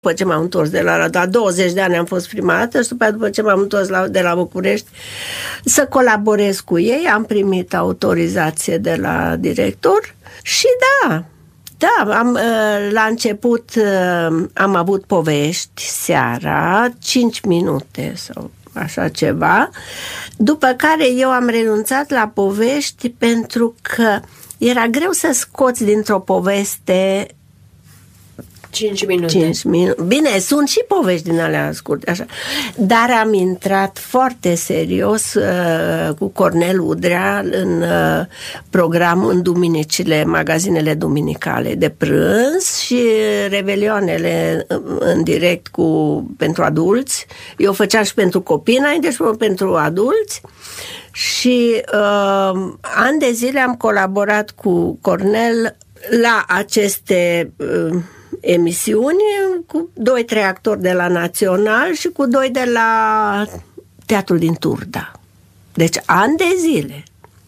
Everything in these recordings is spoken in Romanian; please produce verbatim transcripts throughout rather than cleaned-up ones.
După ce m-am întors de la, la douăzeci de ani am fost prima dată și după, după ce m-am întors la, de la București să colaborez cu ei, am primit autorizație de la director și da, da, am, la început am avut povești seara, cinci minute sau așa ceva, după care eu am renunțat la povești pentru că era greu să scoți dintr-o poveste cinci minute. cinci minute. Bine, sunt și povești din alea scurte, așa. Dar am intrat foarte serios uh, cu Cornel Udrea în uh, program în duminicile, magazinele duminicale de prânz și revelioanele în direct cu, pentru adulți. Eu făceam și pentru copii înainte și pentru adulți. Și uh, ani de zile am colaborat cu Cornel la aceste uh, emisiuni cu doi, trei actori de la Național și cu doi de la Teatrul din Turda. Deci ani de zile.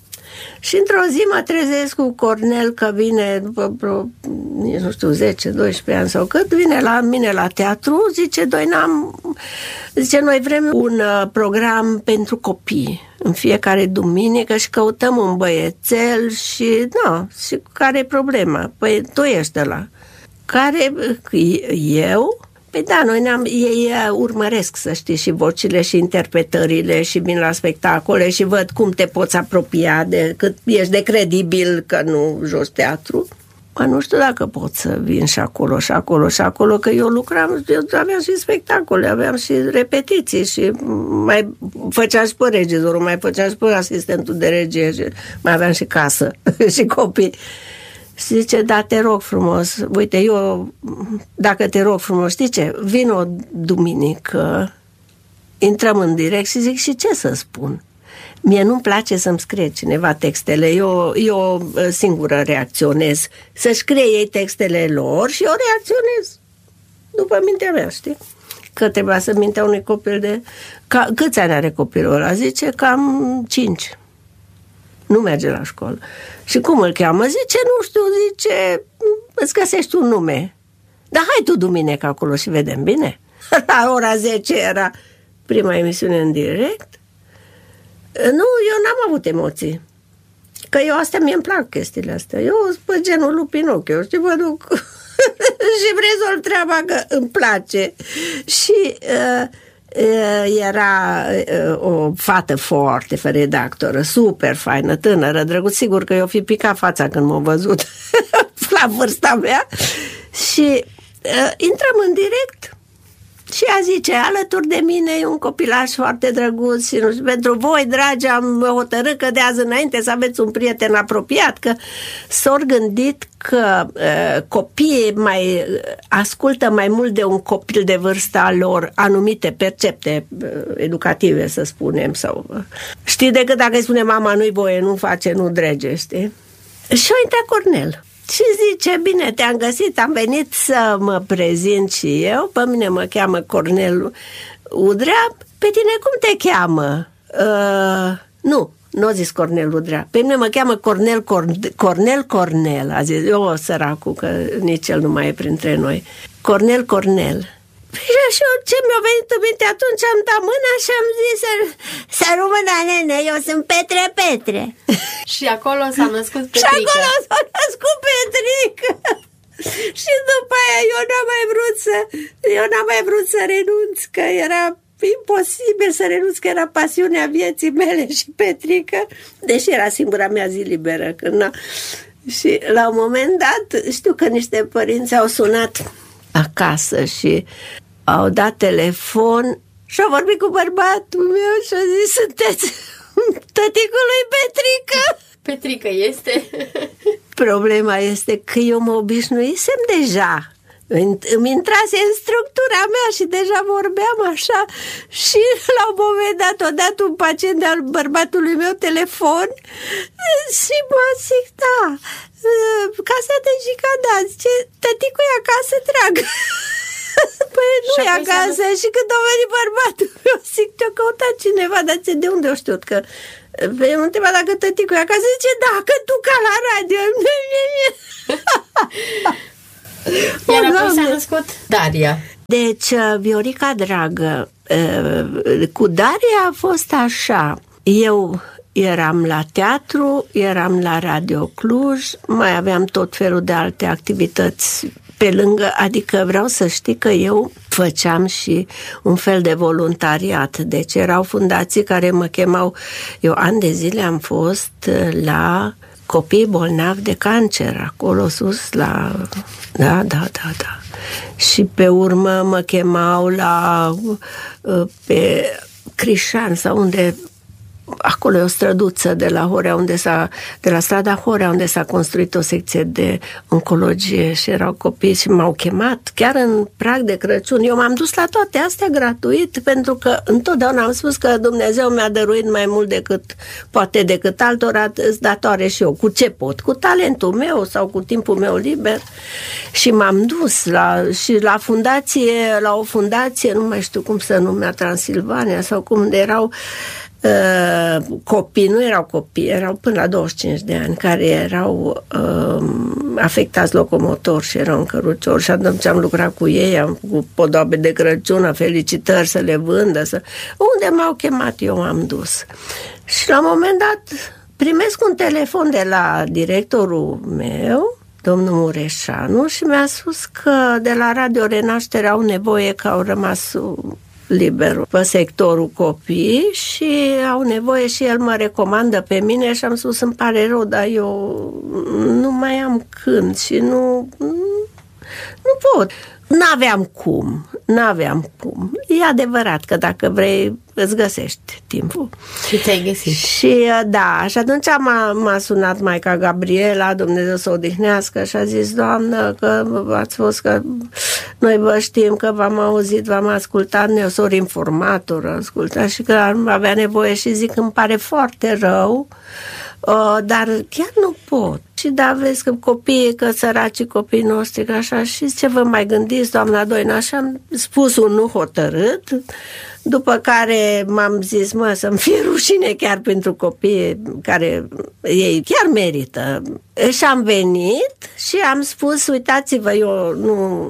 Și într-o zi mă trezesc cu Cornel că vine după vreo, nu știu, zece doisprezece ani sau cât, vine la mine la teatru, zice, doi n-am, zice, noi vrem un uh, program pentru copii în fiecare duminică și căutăm un băiețel și, nu, și care e problema? Păi tu ești ăla. Care, eu? Păi da, noi ne-am, ei urmăresc, să știi, și vocile și interpretările și vin la spectacole și văd cum te poți apropia, de cât ești de credibil că nu joci teatru. Mă, nu știu dacă pot să vin și acolo și acolo și acolo, că eu lucram, eu aveam și spectacole, aveam și repetiții și mai făceam și pe regizorul, mai făceam și pe asistentul de regie și mai aveam și casă și copii. Și zice, da, te rog frumos, uite, eu, dacă te rog frumos, știi ce, vin o duminică, intrăm în direct și zic, și ce să spun? Mie nu-mi place să-mi scrie cineva textele, eu, eu singură reacționez, să scrie ei textele lor și eu reacționez după mintea mea, știi? Că trebuia să mintea unui copil de... Ca, câți ani are copilul ăla? Zice, cam cinci. Nu merge la școală. Și cum îl cheamă? Zice, nu știu, zice, îți găsești un nume. Dar hai tu duminică acolo și vedem, bine? La ora zece era prima emisiune în direct. Nu, eu n-am avut emoții. Că eu astea, mie îmi plac chestiile astea. Eu sunt pe genul lui Pinocchio, știi, mă duc și rezolv treaba că îmi place. Și... Uh, era o fată foarte redactoră, super faină, tânără, drăguț, sigur că eu fi picat fața când m-a văzut la vârsta mea și uh, intrăm în direct și ea zice, alături de mine e un copilaș foarte drăguț și nu știu, pentru voi, dragi, am hotărât că de azi înainte să aveți un prieten apropiat, că s-au gândit că uh, copiii mai ascultă mai mult de un copil de vârsta lor anumite percepte uh, educative, să spunem, sau uh, știi, decât dacă îi spune mama nu-i voie, nu face, nu drege, știi? Și a intrat Cornel. Și zice, bine, te-am găsit, am venit să mă prezint și eu, pe mine mă cheamă Cornel Udrea, pe tine cum te cheamă? Uh, nu, nu a zis Cornel Udrea, pe mine mă cheamă Cornel Cornel, Cornel Cornel, a zis, eu, săracul, că nici el nu mai e printre noi. Cornel Cornel. Și eu, ce mi-a venit în minte atunci, am dat mâna și am zis, să rămână, nene, eu sunt Petre Petre. Și acolo s-a născut Petrică. Și acolo s-a născut Petrică. Și după aia eu n-am mai vrut să, eu n-am mai vrut să renunț, că era imposibil să renunț, că era pasiunea vieții mele și Petrică, deși era singura mea zi liberă. Când n-a... Și la un moment dat, știu că niște părinți au sunat acasă și au dat telefon și au vorbit cu bărbatul meu și a zis, sunteți tăticul lui Petrică? Petrică este. Problema este că eu mă obișnuisem deja. Îmi intrase în structura mea și deja vorbeam așa și la un moment dat o dat un pacient al bărbatului meu telefon și mă zic, da, casa de Gica, da, zice, tăticul e acasă, drag. Păi nu e acasă și când a venit bărbatul meu, zic, te-a căutat cineva, dar de unde o știut că eu mă întreba dacă tăticul e acasă, zice, da, că tu ca la radio. Iar apoi s-a născut Daria. Deci, Viorica dragă, cu Daria a fost așa. Eu eram la teatru, eram la Radio Cluj, mai aveam tot felul de alte activități pe lângă, adică vreau să știi că eu făceam și un fel de voluntariat. Deci erau fundații care mă chemau. Eu ani de zile am fost la copii bolnavi de cancer, acolo sus la... Da, da, da, da. Și pe urmă mă chemau la pe Crișan sau unde... Acolo e o străduță de la Horea, unde s-a, de la strada Horea, unde s-a construit o secție de oncologie și erau copii și m-au chemat chiar în prag de Crăciun. Eu m-am dus la toate astea gratuit, pentru că întotdeauna am spus că Dumnezeu mi-a dăruit mai mult decât, poate decât altora, îți datoare și eu. Cu ce pot? Cu talentul meu sau cu timpul meu liber. Și m-am dus la, și la fundație, la o fundație, nu mai știu cum se numea, Transilvania sau cum, de erau Uh, copii, nu erau copii, erau până la douăzeci și cinci de ani, care erau uh, afectați locomotor și erau în cărucior și atunci am lucrat cu ei, am cu podoabe de Crăciun, felicitări să le vândă, să... unde m-au chemat eu am dus. Și la un moment dat primesc un telefon de la directorul meu, domnul Mureșanu, și mi-a spus că de la Radio Renaștere au nevoie, că au rămas liber pe sectorul copii și au nevoie și el mă recomandă pe mine și am spus, îmi pare rău, dar eu nu mai am când și nu nu pot. N-aveam cum, n-aveam cum. E adevărat că dacă vrei îți găsești timpul. Și ți-ai găsit. Și da, și atunci m-a, m-a sunat maica Gabriela, Dumnezeu să o odihnească, și a zis, Doamnă, că ați fost, că noi vă știm, că v-am auzit, v-am ascultat, ne-o sor informator, ascultat și că avea nevoie și zic, îmi pare foarte rău, uh, dar chiar nu pot. Și da, vezi că copiii, că săracii copiii noștri, că așa, și ce vă mai gândiți, doamna Doina? Și am spus un nu hotărât, după care m-am zis, mă, să-mi fie rușine chiar pentru copiii care ei chiar merită. Și am venit și am spus, uitați-vă, eu nu...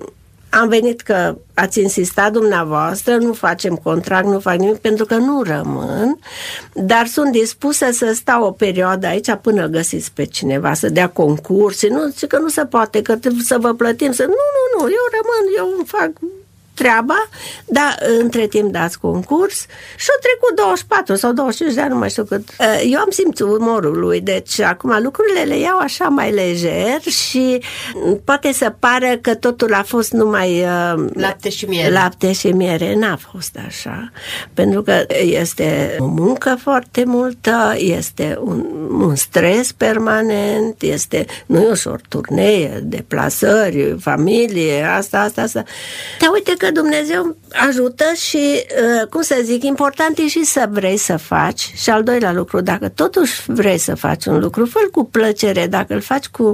Am venit că ați insistat dumneavoastră, nu facem contract, nu fac nimic, pentru că nu rămân, dar sunt dispusă să stau o perioadă aici până găsiți pe cineva, să dea concurs, nu, zice că nu se poate, că să vă plătim, să... Nu, nu, nu, eu rămân, eu îmi fac treaba, dar între timp dați concurs și au trecut douăzeci și patru sau douăzeci și cinci de ani, nu mai știu cât. Eu am simțit umorul lui, deci acum lucrurile le iau așa mai lejer și poate să pară că totul a fost numai lapte și miere. Lapte și miere, n-a fost așa, pentru că este o muncă foarte multă, este un, un stres permanent, este, nu e ușor, turnee, deplasări, familie, asta, asta, asta. Dar uite că Dumnezeu ajută și, cum să zic, important e și să vrei să faci. Și al doilea lucru, dacă totuși vrei să faci un lucru, fă-l cu plăcere. Dacă îl faci cu,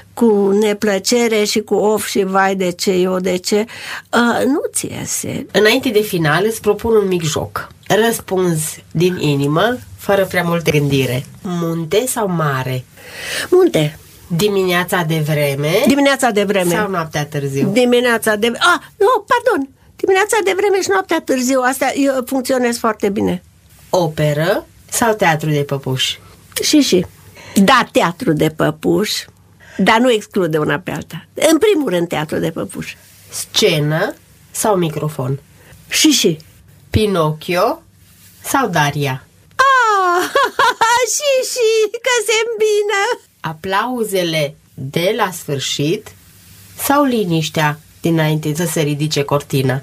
cu neplăcere și cu of și vai de ce, eu de ce, nu ți iese. Înainte de final îți propun un mic joc. Răspunzi din inimă, fără prea multă gândire. Munte sau mare? Munte. Dimineața de vreme? Dimineața de vreme. Sau noaptea târziu? Dimineața de vreme. Ah, nu, pardon. Dimineața de vreme și noaptea târziu. Astea eu funcționez foarte bine. Operă sau teatru de păpuși? Și, și. Da, teatru de păpuși, dar nu exclude una pe alta. În primul rând, teatru de păpuși. Scenă sau microfon? Și, și. Pinocchio sau Daria? Ah, și, și, că se îmbină. Aplauzele de la sfârșit sau liniștea dinainte să se ridice cortina?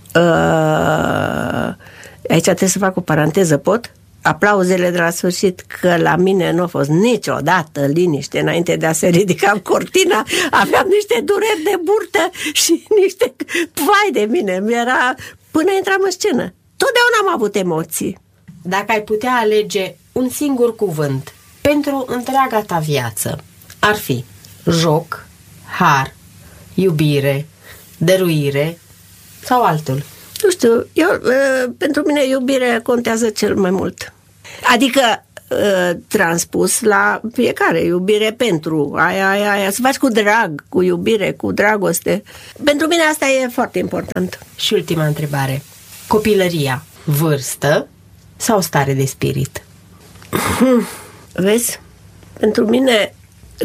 Uh, aici trebuie să fac o paranteză, pot? Aplauzele de la sfârșit, că la mine nu a fost niciodată liniște înainte de a se ridica cortina. Aveam niște dureri de burtă și niște... Vai de mine, mi-era... Până intram în scenă. Totdeauna am avut emoții. Dacă ai putea alege un singur cuvânt pentru întreaga ta viață, ar fi joc, har, iubire, dăruire sau altul? Nu știu, eu, pentru mine iubirea contează cel mai mult. Adică uh, transpus la fiecare, iubire pentru, aia, aia, aia, să faci cu drag, cu iubire, cu dragoste. Pentru mine asta e foarte important. Și ultima întrebare. Copilăria, vârstă sau stare de spirit? Hmm, vezi? Pentru mine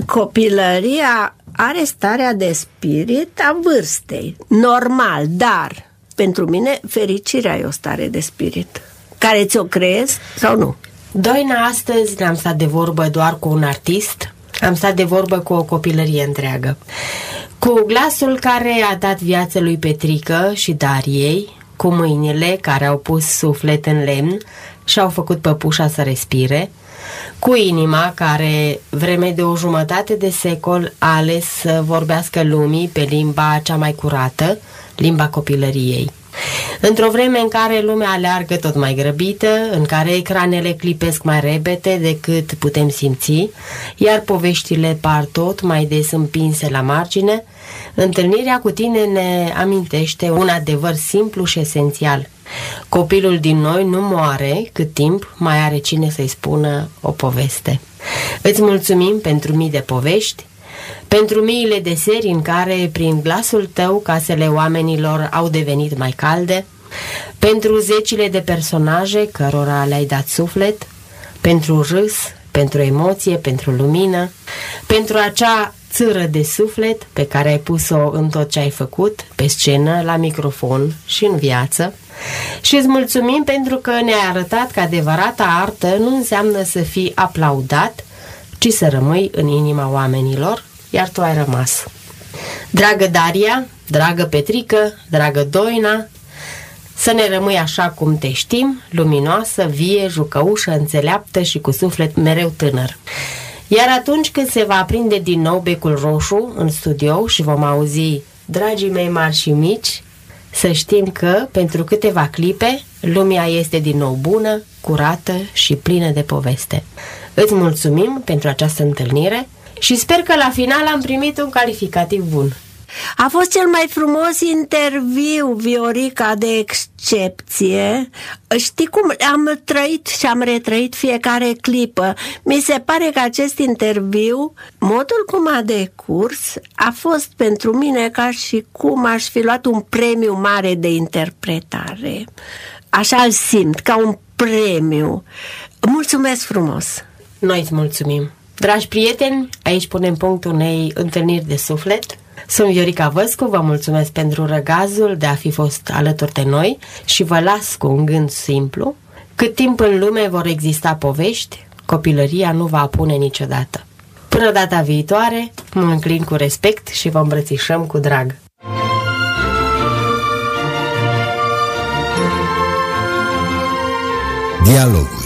copilăria are starea de spirit a vârstei. Normal, dar pentru mine fericirea e o stare de spirit. Care ți-o creezi sau nu? Doina, astăzi ne-am stat de vorbă doar cu un artist, am stat de vorbă cu o copilărie întreagă. Cu glasul care a dat viață lui Petrică și Dariei, cu mâinile care au pus suflet în lemn și au făcut păpușa să respire, cu inima care, vreme de o jumătate de secol, a ales să vorbească lumii pe limba cea mai curată, limba copilăriei. Într-o vreme în care lumea aleargă tot mai grăbită, în care ecranele clipesc mai repede decât putem simți, iar poveștile par tot mai des împinse la margine, întâlnirea cu tine ne amintește un adevăr simplu și esențial. Copilul din noi nu moare cât timp mai are cine să-i spună o poveste. Îți mulțumim pentru mii de povești, pentru miile de seri în care, prin glasul tău, casele oamenilor au devenit mai calde, pentru zecile de personaje cărora le-ai dat suflet, pentru râs, pentru emoție, pentru lumină, pentru acea țâră de suflet pe care ai pus-o în tot ce ai făcut, pe scenă, la microfon și în viață. Și îți mulțumim pentru că ne-ai arătat că adevărata artă nu înseamnă să fii aplaudat, ci să rămâi în inima oamenilor, iar tu ai rămas. Dragă Daria, dragă Petrică, dragă Doina, să ne rămâi așa cum te știm, luminoasă, vie, jucăușă, înțeleaptă și cu suflet mereu tânăr. Iar atunci când se va aprinde din nou becul roșu în studio și vom auzi dragii mei mari și mici, să știm că, pentru câteva clipe, lumea este din nou bună, curată și plină de poveste. Îți mulțumim pentru această întâlnire și sper că la final am primit un calificativ bun. A fost cel mai frumos interviu, Viorica, de excepție. Știi cum? Am trăit și am retrăit fiecare clipă. Mi se pare că acest interviu, modul cum a decurs, a fost pentru mine ca și cum aș fi luat un premiu mare de interpretare. Așa îl simt, ca un premiu. Mulțumesc frumos! Noi îți mulțumim! Dragi prieteni, aici punem punctul unei întâlniri de suflet. Sunt Viorica Văscu, vă mulțumesc pentru răgazul de a fi fost alături de noi și vă las cu un gând simplu. Cât timp în lume vor exista povești, copilăria nu va apune niciodată. Până data viitoare, mă înclin cu respect și vă îmbrățișăm cu drag. Dialog.